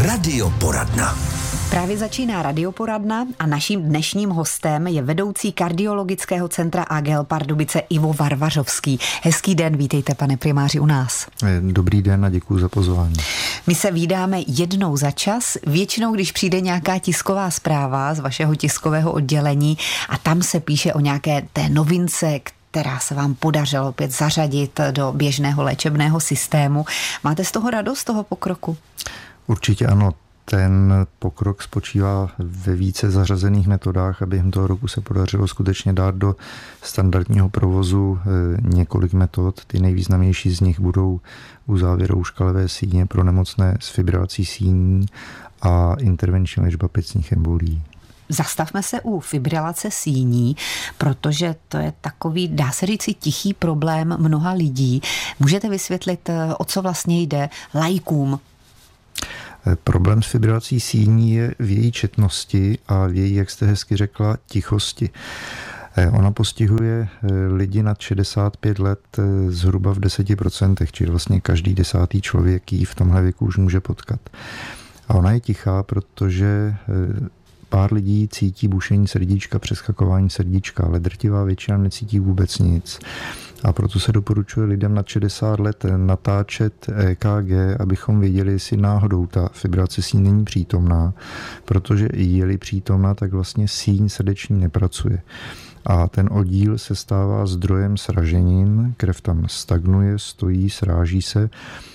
Radioporadna. Právě začíná Radioporadna a naším dnešním hostem je vedoucí kardiologického centra AGL Pardubice Ivo Varvařovský. Hezký den, vítejte, pane primáři, u nás. Dobrý den a děkuji za pozvání. My se vídáme jednou za čas, většinou když přijde nějaká tisková zpráva z vašeho tiskového oddělení a tam se píše o nějaké té novince, která se vám podařilo opět zařadit do běžného léčebného systému. Máte z toho radost, z toho pokroku? Určitě ano. Ten pokrok spočívá ve více zařazených metodách a během toho roku se podařilo skutečně dát do standardního provozu několik metod. Ty nejvýznamnější z nich budou uzávěrou škalevé síně pro nemocné s fibrilací síní a intervenční léčba plicních embolií. Zastavme se u fibrilace síní, protože to je takový, dá se říci, tichý problém mnoha lidí. Můžete vysvětlit, o co vlastně jde laikům? Problém s fibrilací síní je v její četnosti a v její, jak jste hezky řekla, tichosti. Ona postihuje lidi nad 65 let zhruba v 10%, čili vlastně každý 10. člověk ji v tomhle věku už může potkat. A ona je tichá, protože pár lidí cítí bušení srdíčka, přeskakování srdíčka, ale drtivá většina necítí vůbec nic. A proto se doporučuje lidem nad 60 let natáčet EKG, abychom věděli, jestli náhodou ta fibrilace síní není přítomná, protože je-li přítomná, tak vlastně síň srdeční nepracuje. A ten oddíl se stává zdrojem sraženin, krev tam stagnuje, stojí, sráží se.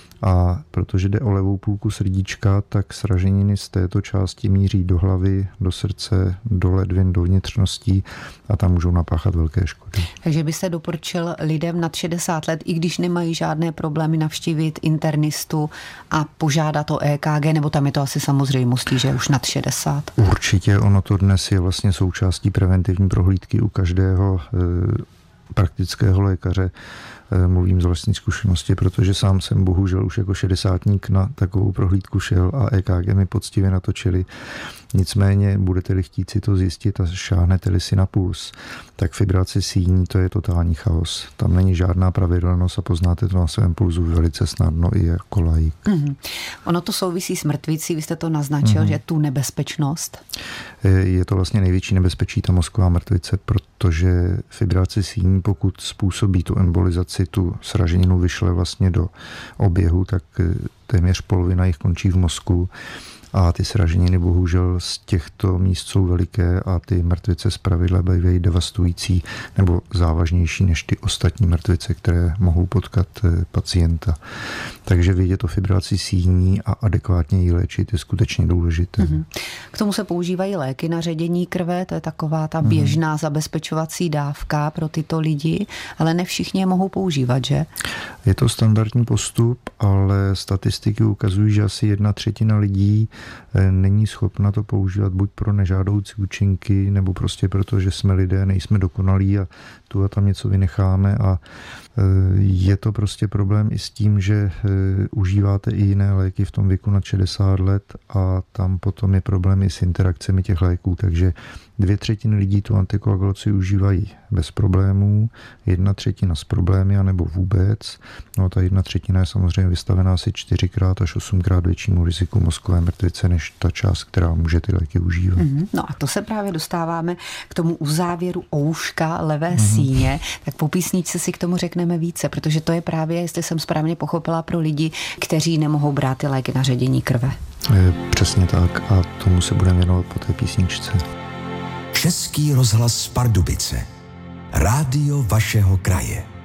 A protože jde o levou půlku srdíčka, tak sraženiny z této části míří do hlavy, do srdce, do ledvin, do vnitřností a tam můžou napáchat velké škody. Takže byste doporučil lidem nad 60 let, i když nemají žádné problémy, navštívit internistu a požádat o EKG, nebo tam je to asi samozřejmostí, že už nad 60? Určitě, ono to dnes je vlastně součástí preventivní prohlídky u každého praktického lékaře. Mluvím z vlastní zkušenosti, protože sám jsem bohužel už jako 60ník na takovou prohlídku šel a EKG mi poctivě natočili. Nicméně budete-li chtít si to zjistit a šáhnete-li si na puls, tak fibrilace síní to je totální chaos. Tam není žádná pravidelnost a poznáte to na svém pulzu velice snadno i jako laik. Ono to souvisí s mrtvicí, vy jste to naznačil, že tu nebezpečnost. Je to vlastně největší nebezpečí, ta mozková mrtvice, protože fibrilace síní, pokud způsobí tu embolizaci, tu sraženinu vyšle vlastně do oběhu, tak téměř polovina jich končí v mozku. A ty sraženiny bohužel z těchto míst jsou veliké a ty mrtvice zpravidla bývají devastující nebo závažnější než ty ostatní mrtvice, které mohou potkat pacienta. Takže vědět o fibrilaci síní a adekvátně ji léčit je skutečně důležité. K tomu se používají léky na ředění krve, to je taková ta běžná zabezpečovací dávka pro tyto lidi, ale ne všichni je mohou používat, že? Je to standardní postup, ale statistiky ukazují, že asi 1/3 lidí není schopna to používat buď pro nežádoucí účinky, nebo prostě proto, že jsme lidé, nejsme dokonalí a tu a tam něco vynecháme a je to prostě problém i s tím, že užíváte i jiné léky v tom věku nad 60 let a tam potom je problém i s interakcemi těch léků, takže 2/3 lidí tu antikoagulaci užívají bez problémů, 1/3 s problémy anebo vůbec. No ta 1/3 je samozřejmě vystavená asi 4x až 8x většímu riziku mozkové mrtvice než ta část, která může ty léky užívat. No a to se právě dostáváme k tomu uzávěru ouška levé síně, tak po písničce si k tomu řekneme více, protože to je právě, jestli jsem správně pochopila, pro lidi, kteří nemohou brát ty léky na ředění krve. Přesně tak a tomu se budeme věnovat po té písničce. Český rozhlas Pardubice. Rádio vašeho kraje.